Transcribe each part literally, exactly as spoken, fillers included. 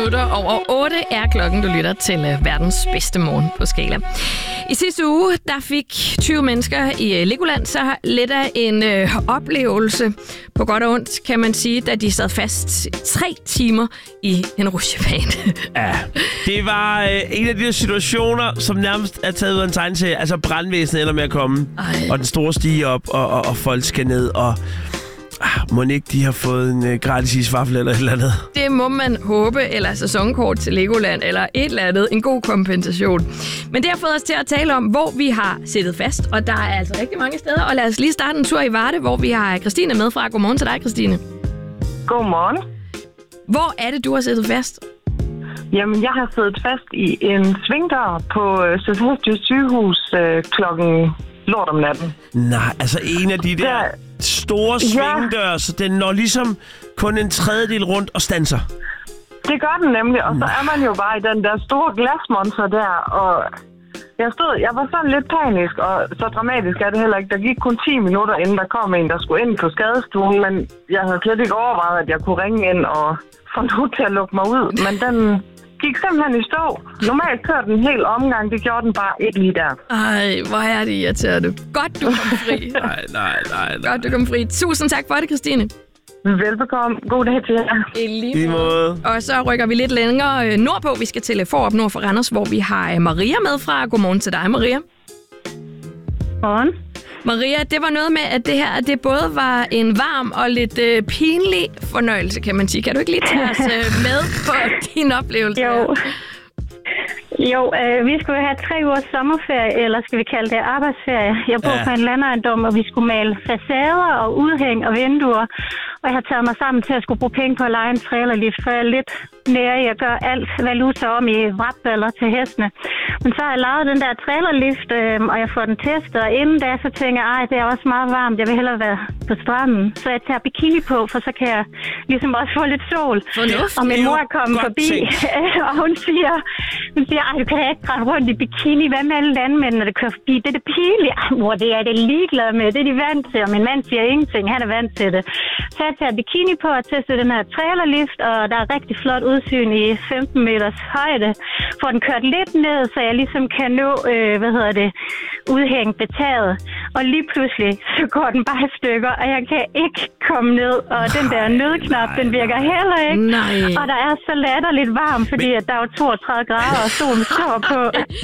minutter over otte er klokken, du lytter til verdens bedste morgen på Skala. I sidste uge, der fik tyve mennesker i Legoland så lidt af en øh, oplevelse, på godt og ondt, kan man sige, da de sad fast tre timer i en rutsjebane. Ja, det var øh, en af de situationer, som nærmest er taget ud af en tegneserie. Altså brandvæsenet ender med at komme, Ej. og den store stige op, og, og, og folk skal ned, og ah, må ikke de har fået en uh, gratis isvaffel eller et eller andet? Det må man håbe, eller sæsonkort til Legoland, eller et eller andet, en god kompensation. Men det har fået os til at tale om, hvor vi har siddet fast, og der er altså rigtig mange steder. Og lad os lige starte en tur i Varde, hvor vi har Christine med fra. Godmorgen til dig, Christine. Godmorgen. Hvor er det, du har siddet fast? Jamen, jeg har siddet fast i en svingdør på Sydhesty sygehus øh, klokken lort om natten. Nej, altså en af de der, der store svingdøre, ja. Så den når ligesom kun en tredjedel rundt og standser. Det gør den nemlig, og så er man jo bare i den der store glasmonster der, og jeg stod, jeg var sådan lidt panisk, og så dramatisk er det heller ikke. Der gik kun ti minutter, inden der kom en, der skulle ind på skadestuen, men jeg havde slet ikke overvejet, at jeg kunne ringe ind og få nogen til at lukke mig ud, men den gik simpelthen i stå. Normalt kørte den helt omgang, det gjorde den bare ikke lige der. Ej, hvor er det irriterende. Godt, du kom fri. nej, nej, nej, nej. Godt, du kom fri. Tusind tak for det, Christine. Velbekomme. God dag til jer. I lige måde. Og så rykker vi lidt længere nordpå. Vi skal til Fårup nord for Randers, hvor vi har Maria med fra. Godmorgen til dig, Maria. Godmorgen. Maria, det var noget med, at det her det både var en varm og lidt øh, pinlig fornøjelse, kan man sige. Kan du ikke lige tage os øh, med på din oplevelse? Jo. Jo, øh, vi skulle have tre ugers sommerferie, eller skal vi kalde det arbejdsferie. Jeg bor ja. på en landejendom, og vi skulle male facader og udhæng og vinduer. Og jeg har taget mig sammen til at skulle bruge penge på at lege en trailerlift, for jeg er lidt nære i at gøre alt valuta om i vratballer til hestene. Men så har jeg lavet den der trailerlift, øh, og jeg får den testet, og inden da så tænker jeg, ej, det er også meget varmt, jeg vil hellere være på stranden. Så jeg tager bikini på, for så kan jeg ligesom også få lidt sol. Fornuft. Og min mor er kommet forbi, og hun siger, hun siger, ej, du kan ikke rende rundt i bikini, hvad med alle landmændene, der kører forbi? Det er det pinlige. Ej, mor, det er det ligeglad med, det er de vant til, og min mand siger ingenting, han er vant til det. Så jeg tager bikini på og tester den her trailerlift, og der er rigtig flot udsyn i femten meters højde. Får den kørt lidt ned, så jeg ligesom kan nå, øh, hvad hedder det, udhængt ved taget. Og lige pludselig, så går den bare i stykker, og jeg kan ikke komme ned. Og nej, den der nødknap, nej, den virker heller ikke. Nej. Og der er så latterligt varmt, fordi at der er toogtredive grader, og solen står på.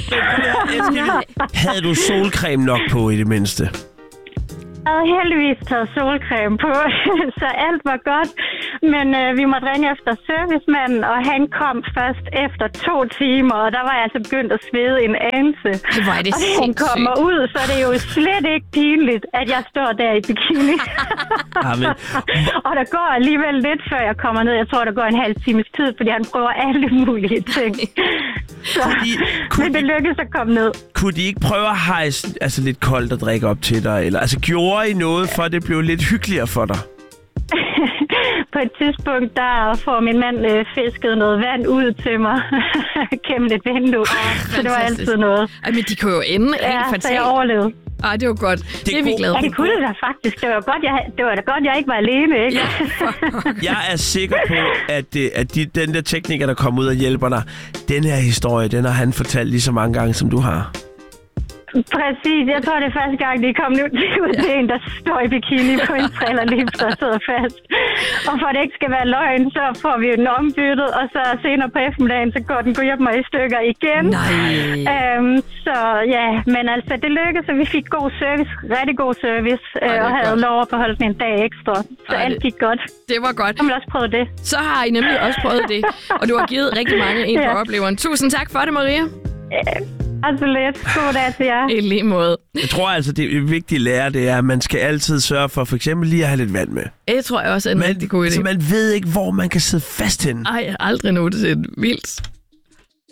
Havde du solcreme nok på i det mindste? Jeg havde heldigvis taget solcreme på, så alt var godt. Men øh, vi måtte ringe efter servicemanden, og han kom først efter to timer, og der var jeg altså begyndt at svede en anelse. Det var det og da han kommer ud, så er det jo slet ikke pinligt, at jeg står der i bikini. Amen. Og der går alligevel lidt, før jeg kommer ned. Jeg tror, der går en halv times tid, fordi han prøver alle mulige ting. Så, de, men det lykkedes at komme ned. Kunne de ikke prøve at hejse altså, lidt koldt at drikke op til dig? Eller, altså, gjorde I noget, for det blev lidt hyggeligere for dig? På et tidspunkt, der får min mand øh, fisket noget vand ud til mig gennem et vindue. Oh, så det var altid noget. Ej, men de kunne jo ende ja, helt fatalt. Så jeg overlevede. Ej, det var godt. Det, det er vi glade for. Ja, det kunne det da faktisk. Det var godt, jeg, det var da godt, jeg ikke var alene, ikke? Ja. Jeg er sikker på, at, at de, den der tekniker, der kommer ud og hjælper dig, den her historie, den har han fortalt lige så mange gange, som du har. Præcis. Jeg tror, det er første gang, de er kommet ud til ja. en, der står i bikini på en trailerlift og sidder fast. Og for at det ikke skal være løgn, så får vi den ombyttet, og så senere på eftermiddagen, så går den gud mig i stykker igen. Nej. Øhm, så ja, men altså, det lykkedes, så vi fik god service, rigtig god service, Ej, øh, og havde godt. lov at beholde den en dag ekstra. Så Ej, alt gik godt. Det var godt. Jeg vil også prøve det. Så har I nemlig også prøvet det, og du har givet rigtig mange en på ja. opleveren. Tusind tak for det, Maria. Ja. Altså lidt. God dag til jer. I lige måde. Jeg tror altså, det vigtige lære, det er, at man skal altid sørge for for eksempel lige at have lidt vand med. Det tror jeg også er en man, rigtig god idé. Så man ved ikke, hvor man kan sidde fast henne. Ej, aldrig nogensinde. Vildt.